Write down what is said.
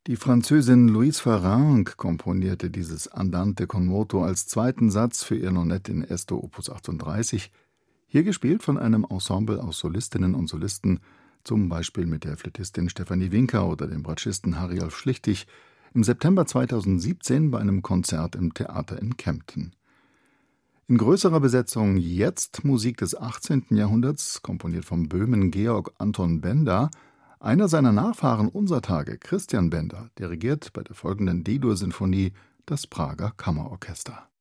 Die Französin Louise Farrenc komponierte dieses Andante con moto als zweiten Satz für ihr Nonet in Esto Opus 38, hier gespielt von einem Ensemble aus Solistinnen und Solisten, zum Beispiel mit der Flötistin Stefanie Winker oder dem Bratschisten Harry-Olf Schlichtig, im September 2017 bei einem Konzert im Theater in Kempten. In größerer Besetzung jetzt Musik des 18. Jahrhunderts, komponiert vom Böhmen Georg Anton Benda. Einer seiner Nachfahren unser Tage, Christian Benda, dirigiert bei der folgenden D-Dur-Sinfonie das Prager Kammerorchester.